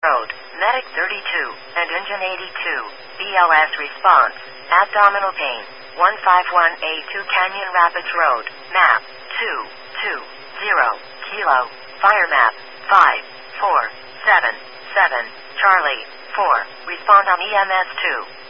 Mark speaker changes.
Speaker 1: Road, Medic 32, and Engine 82. BLS response. Abdominal pain. 151A2 Canyon Rapids Road, map 220 Kilo. Fire map 5477 Charlie 4. Respond on EMS 2.